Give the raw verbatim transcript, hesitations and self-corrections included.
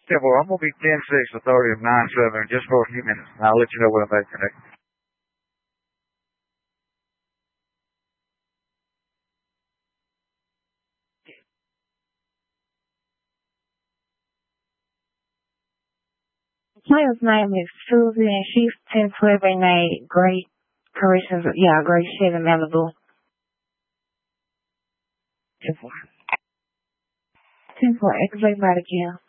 Yeah, well, I'm gonna be ten six, authority of nine seven just for a few minutes. And I'll let you know when I'm back connected. Player's name is Susie, and she's ten twelve in a Great Corrections, yeah, Great Shed in Malibu. ten four. ten four, activate body cam.